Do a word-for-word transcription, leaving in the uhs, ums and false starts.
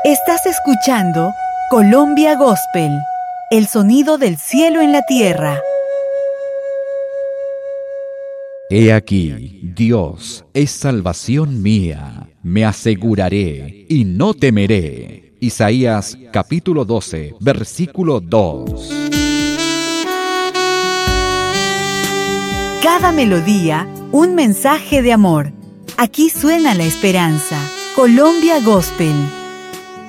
Estás escuchando Colombia Gospel, el sonido del cielo en la tierra. He aquí, Dios es salvación mía, me aseguraré y no temeré. Isaías capítulo doce, versículo dos. Cada melodía, un mensaje de amor. Aquí suena la esperanza. Colombia Gospel.